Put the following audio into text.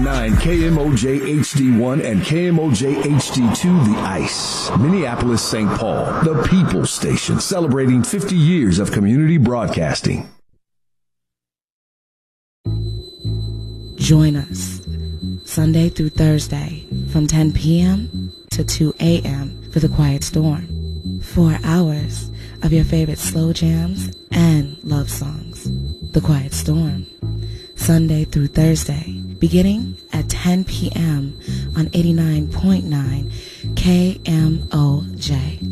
99 KMOJ HD1 and KMOJ HD2 The Ice. Minneapolis, St. Paul, the People's Station, celebrating 50 years of community broadcasting. Join us Sunday through Thursday from 10 p.m. to 2 a.m. for The Quiet Storm. 4 hours of your favorite slow jams and love songs. The Quiet Storm. Sunday through Thursday, beginning at 10 p.m. on 89.9 KMOJ.